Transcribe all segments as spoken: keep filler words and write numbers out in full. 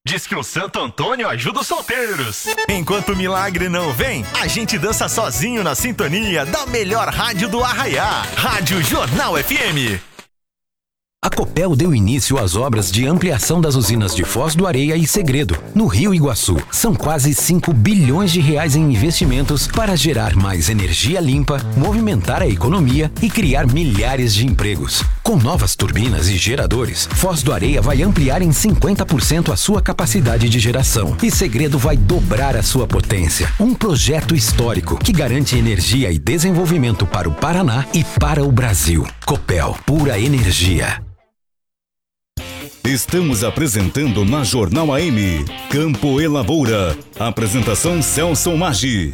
Diz que o Santo Antônio ajuda os solteiros. Enquanto o milagre não vem, a gente dança sozinho na sintonia da melhor rádio do Arraiá. Rádio Jornal F M. A Copel deu início às obras de ampliação das usinas de Foz do Areia e Segredo, no Rio Iguaçu. São quase cinco bilhões de reais em investimentos para gerar mais energia limpa, movimentar a economia e criar milhares de empregos. Com novas turbinas e geradores, Foz do Areia vai ampliar em cinquenta por cento a sua capacidade de geração e Segredo vai dobrar a sua potência. Um projeto histórico que garante energia e desenvolvimento para o Paraná e para o Brasil. Copel, pura energia. Estamos apresentando na Jornal A M, Campo e Lavoura. Apresentação Celso Maggi.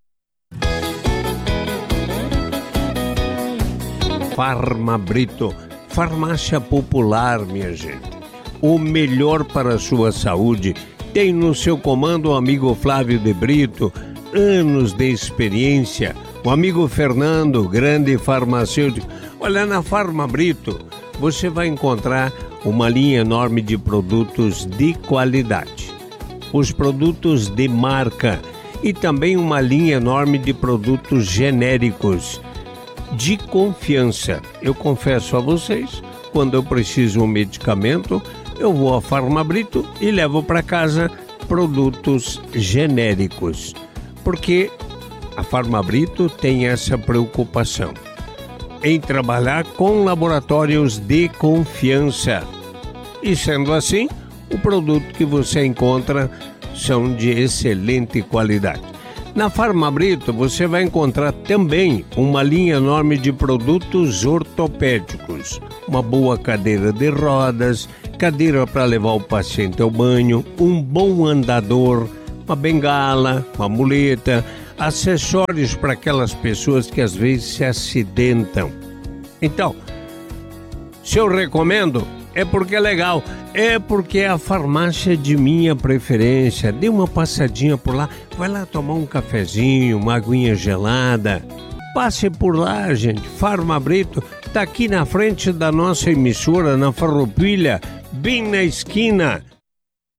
Farmabrito, farmácia popular, minha gente. O melhor para a sua saúde tem no seu comando o amigo Flávio de Brito, anos de experiência. O amigo Fernando, grande farmacêutico. Olha, na Farmabrito você vai encontrar uma linha enorme de produtos de qualidade, os produtos de marca e também uma linha enorme de produtos genéricos de confiança. Eu confesso a vocês, quando eu preciso de um medicamento, eu vou à Farmabrito e levo para casa produtos genéricos, porque a Farmabrito tem essa preocupação em trabalhar com laboratórios de confiança. E sendo assim, o produto que você encontra são de excelente qualidade. Na Farmabrito você vai encontrar também uma linha enorme de produtos ortopédicos, uma boa cadeira de rodas, cadeira para levar o paciente ao banho, um bom andador, uma bengala, uma muleta, acessórios para aquelas pessoas que às vezes se acidentam. Então, se eu recomendo, é porque é legal, é porque é a farmácia de minha preferência. Dê uma passadinha por lá, vai lá tomar um cafezinho, uma aguinha gelada. Passe por lá, gente. Farmabrito está aqui na frente da nossa emissora, na Farroupilha, bem na esquina.